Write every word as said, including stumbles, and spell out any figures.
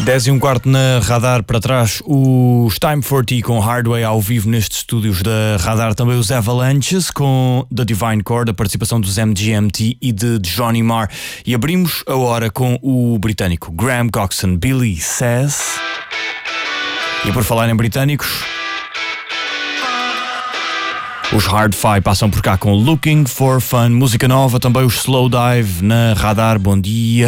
dez e um quarto na Radar, para trás os Time forty com Hardway ao vivo nestes estúdios da Radar, também os Avalanches com The Divine Chord, a participação dos M G M T e de Johnny Marr, e abrimos a hora com o britânico Graham Coxon, Billy Says. E por falar em britânicos, os Hard-Fi passam por cá com Looking for Fun, música nova, também os Slow Dive na Radar. Bom dia.